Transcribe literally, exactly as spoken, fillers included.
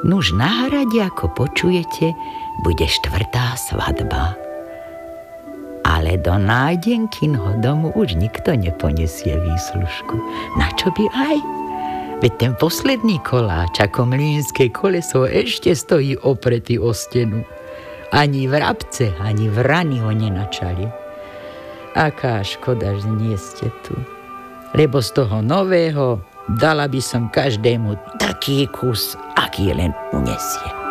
Nuž na hrade, ako počujete, bude štvrtá svadba. Ale do nádenkinho domu už nikto neponesie výslužku. Na čo by aj? Veď ten posledný koláč ako mlynské koleso ešte stojí opretý o stenu. Ani vrabce, ani vrany ho nenačali. Aká škoda, že nie ste tu. Lebo z toho nového dala by som každému taký kus, aký len unesie.